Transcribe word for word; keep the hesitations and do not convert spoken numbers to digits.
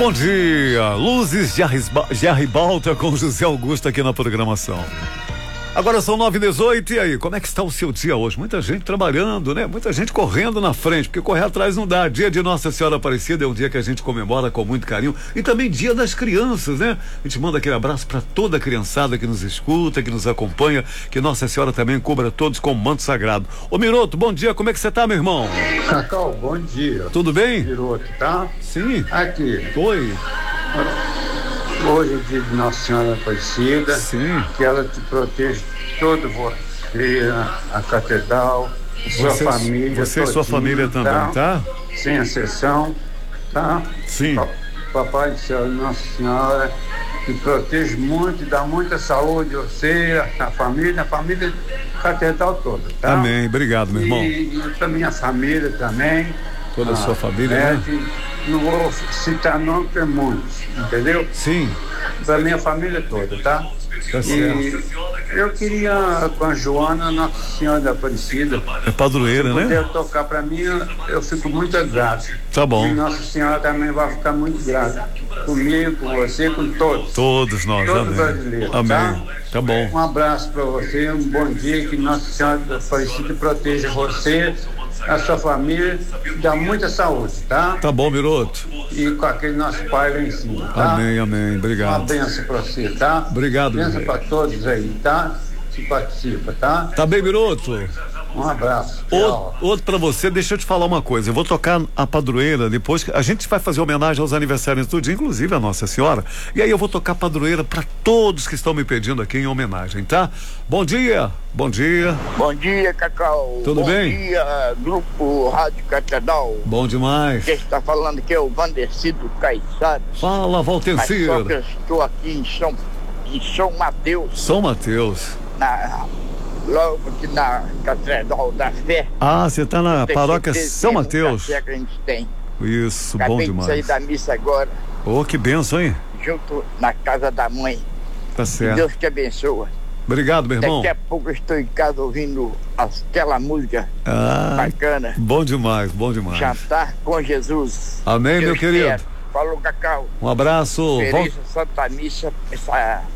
bom dia. Luzes de Arrisba- de Arribalta com José Augusto aqui na programação. Agora são nove e dezoito, e aí, como é que está o seu dia hoje? Muita gente trabalhando, né? Muita gente correndo na frente, porque correr atrás não dá. Dia de Nossa Senhora Aparecida é um dia que a gente comemora com muito carinho, e também dia das crianças, né? A gente manda aquele abraço para toda a criançada que nos escuta, que nos acompanha, que Nossa Senhora também cubra todos com o manto sagrado. Ô Miroto, bom dia, como é que você tá, meu irmão? Cacau, bom dia. Tudo bem? Miroto, tá? Sim. Aqui. Oi. Hoje é dia de Nossa Senhora Aparecida. Sim. Que ela te proteja todo você, a, a catedral, sua Você, família. você e sua família também, tá? Sem exceção, tá? Sim. Pa- Papai do céu, Nossa Senhora, te proteja muito, dá muita saúde a você, a família, a família, a catedral toda, tá? Amém, obrigado, meu irmão. E, e também minha família também. Toda a sua família, é, né? que não vou citar nome para muitos, entendeu? Sim. Para minha família toda, tá? Tá E certo. eu queria com a Joana, Nossa Senhora da Aparecida. É padroeira, Se né? puder tocar para mim, eu, eu fico muito grato. Tá bom. E Nossa Senhora também vai ficar muito grata. Comigo, com você, com todos. Todos nós, Todos amém. brasileiros, Amém. tá? Tá bom. Um abraço para você, um bom dia, que Nossa Senhora da Aparecida proteja você, a sua família, dá muita saúde, tá? Tá bom, Miroto. E com aquele nosso pai lá em cima, tá? Amém, amém. Uma Obrigado. benção pra você, tá? Obrigado, Benção meu pra todos aí, tá? Que participa, tá? Tá bem, Miroto? Um abraço. Outro, Tchau. outro pra você, deixa eu te falar uma coisa. Eu vou tocar a padroeira depois. A gente vai fazer homenagem aos aniversários do dia, inclusive a Nossa Senhora. E aí eu vou tocar a padroeira pra todos que estão me pedindo aqui em homenagem, tá? Bom dia, bom dia. Bom dia, Cacau. Tudo Bom bem? Bom dia, Grupo Rádio Catedral. Bom demais. Quem está falando aqui é o Vandercido Caissara. Fala, Mas só que Valtencir. eu estou aqui em São, em São Mateus, São Mateus. na, logo aqui na Catedral da Fé. Ah, você tá na Tem paróquia certeza São que é um Mateus. café que a gente tem. Isso, bom Acabei de sair demais. da missa agora, Ô, que benção, hein? junto na casa da mãe. Tá Que certo. Deus te abençoe. Obrigado, meu irmão. Daqui a pouco eu estou em casa ouvindo aquela música Ah, bacana. bom demais, bom demais. Jantar com Jesus. Amém, meu Deus querido. quer. Falou, Cacau. Um abraço. Vol- Feliz Santa Missa, essa